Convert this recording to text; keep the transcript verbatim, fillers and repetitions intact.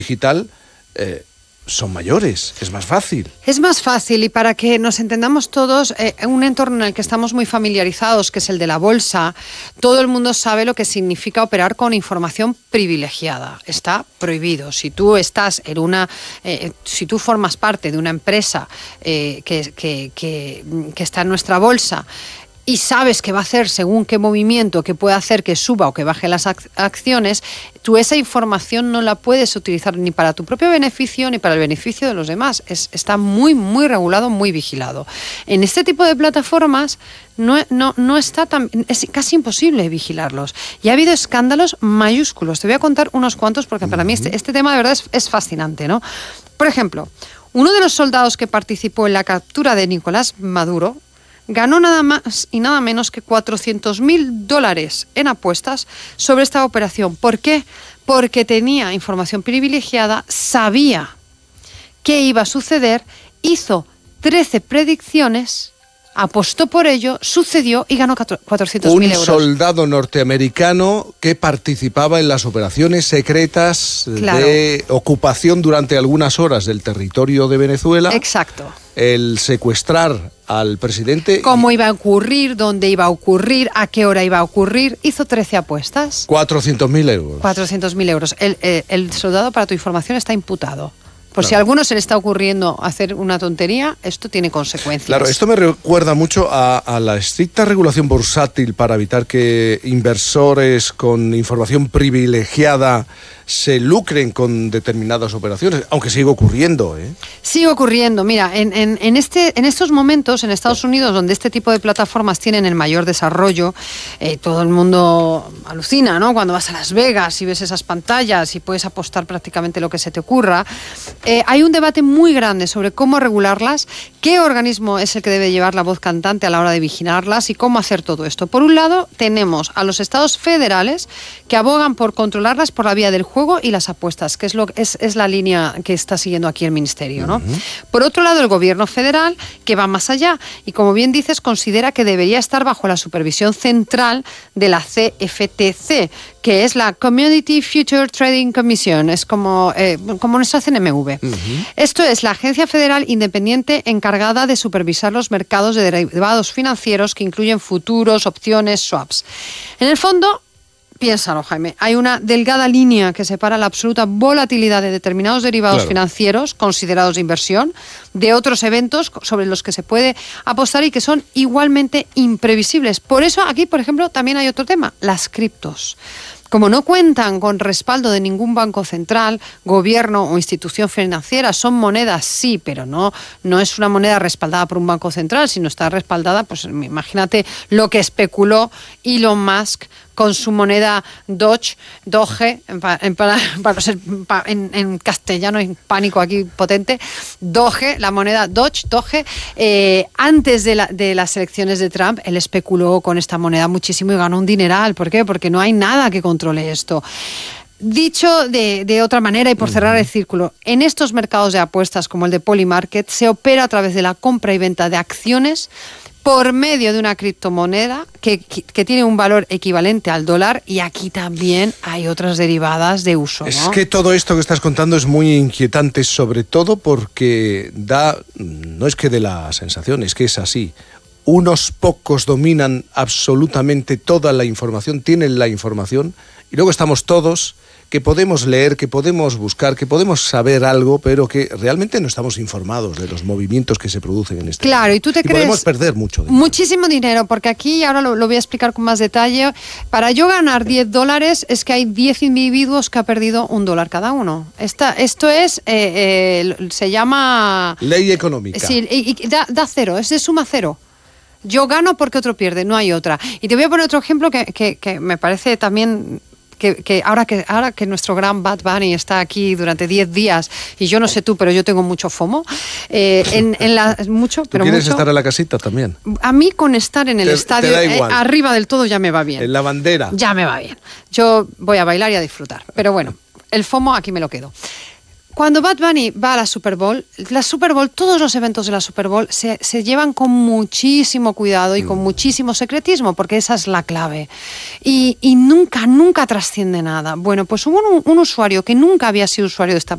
digital eh, son mayores, es más fácil. Es más fácil, y para que nos entendamos todos, eh, un entorno en el que estamos muy familiarizados, que es el de la bolsa, todo el mundo sabe lo que significa operar con información privilegiada. Está prohibido. Si tú estás en una, eh, si tú formas parte de una empresa eh, que, que, que, que está en nuestra bolsa, y sabes que va a hacer según qué movimiento, que puede hacer que suba o que baje las ac- acciones, tú esa información no la puedes utilizar ni para tu propio beneficio ni para el beneficio de los demás. Es, está muy, muy regulado, muy vigilado. En este tipo de plataformas no, no, no está tan, es casi imposible vigilarlos. Y ha habido escándalos mayúsculos. Te voy a contar unos cuantos porque para uh-huh. mí este, este tema de verdad es, es fascinante, ¿no? Por ejemplo, uno de los soldados que participó en la captura de Nicolás Maduro ganó nada más y nada menos que cuatrocientos mil dólares en apuestas sobre esta operación. ¿Por qué? Porque tenía información privilegiada, sabía qué iba a suceder, hizo trece predicciones, apostó por ello, sucedió y ganó cuatrocientos mil euros. Un soldado norteamericano que participaba en las operaciones secretas claro. de ocupación durante algunas horas del territorio de Venezuela. Exacto. El secuestrar al presidente. Cómo iba a ocurrir, dónde iba a ocurrir, a qué hora iba a ocurrir. Hizo trece apuestas. cuatrocientos mil euros. cuatrocientos mil euros. El, el, el soldado, para tu información, está imputado. Por claro. si a alguno se le está ocurriendo hacer una tontería, esto tiene consecuencias. Claro, esto me recuerda mucho a, a la estricta regulación bursátil para evitar que inversores con información privilegiada se lucren con determinadas operaciones, aunque sigue ocurriendo, ¿eh? Sigue ocurriendo. Mira, en, en, en, este, en estos momentos, en Estados Unidos, donde este tipo de plataformas tienen el mayor desarrollo, eh, todo el mundo alucina, ¿no? Cuando vas a Las Vegas y ves esas pantallas y puedes apostar prácticamente lo que se te ocurra. Eh, hay un debate muy grande sobre cómo regularlas, qué organismo es el que debe llevar la voz cantante a la hora de vigilarlas y cómo hacer todo esto. Por un lado, tenemos a los estados federales que abogan por controlarlas por la vía del juego y las apuestas, que es, lo, es, es la línea que está siguiendo aquí el Ministerio, ¿no? Uh-huh. Por otro lado, el gobierno federal, que va más allá y, como bien dices, considera que debería estar bajo la supervisión central de la C F T C, que es la Commodity Future Trading Commission, es como, eh, como nuestra C N M V. Uh-huh. Esto es la agencia federal independiente encargada de supervisar los mercados de derivados financieros que incluyen futuros, opciones, swaps. En el fondo, piénsalo, Jaime, hay una delgada línea que separa la absoluta volatilidad de determinados derivados claro. financieros considerados de inversión de otros eventos sobre los que se puede apostar y que son igualmente imprevisibles. Por eso aquí, por ejemplo, también hay otro tema, las criptos. Como no cuentan con respaldo de ningún banco central, gobierno o institución financiera, son monedas, sí, pero no, no es una moneda respaldada por un banco central, sino está respaldada, pues imagínate lo que especuló Elon Musk con su moneda Doge, Doge, para, para, para ser en, en castellano, en pánico aquí potente, Doge, la moneda Doge, Doge, eh, antes de, la, de las elecciones de Trump, él especuló con esta moneda muchísimo y ganó un dineral. ¿Por qué? Porque no hay nada que controle esto. Dicho de, de otra manera y por cerrar el círculo, en estos mercados de apuestas como el de Polymarket se opera a través de la compra y venta de acciones por medio de una criptomoneda que, que, que tiene un valor equivalente al dólar, y aquí también hay otras derivadas de uso, ¿no? Es que todo esto que estás contando es muy inquietante, sobre todo porque da, no es que dé la sensación, es que es así. Unos pocos dominan absolutamente toda la información, tienen la información, y luego estamos todos que podemos leer, que podemos buscar, que podemos saber algo, pero que realmente no estamos informados de los movimientos que se producen en este Claro, mundo. Y tú te y crees... podemos perder mucho dinero. Muchísimo dinero, porque aquí, ahora lo, lo voy a explicar con más detalle, para yo ganar diez dólares es que hay diez individuos que han perdido un dólar cada uno. Esta, esto es, eh, eh, se llama... Ley económica. Sí, y, y da, da cero, es de suma cero. Yo gano porque otro pierde, no hay otra. Y te voy a poner otro ejemplo que, que, que me parece también... Que, que, ahora que ahora que nuestro gran Bad Bunny está aquí durante diez días, y yo no sé tú, pero yo tengo mucho FOMO, eh, en, en la, mucho, pero ¿Tú quieres mucho, estar en la casita también? A mí con estar en el te, estadio, te eh, arriba del todo ya me va bien. En la bandera. Ya me va bien. Yo voy a bailar y a disfrutar. Pero bueno, el FOMO aquí me lo quedo. Cuando Bad Bunny va a la Super Bowl, la Super Bowl, todos los eventos de la Super Bowl se, se llevan con muchísimo cuidado y con mm. muchísimo secretismo, porque esa es la clave. Y, y nunca, nunca trasciende nada. Bueno, pues hubo un, un usuario que nunca había sido usuario de esta